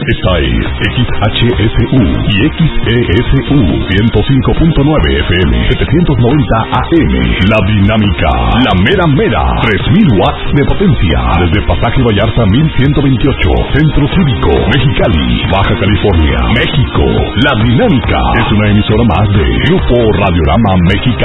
Esta es XHSU y XESU 105.9 FM 790 AM. La Dinámica, la mera, 3000 watts de potencia. Desde Pasaje Vallarta 1128, Centro Cívico, Mexicali, Baja California, México. La Dinámica es una emisora más de Grupo Radiorama Mexicano.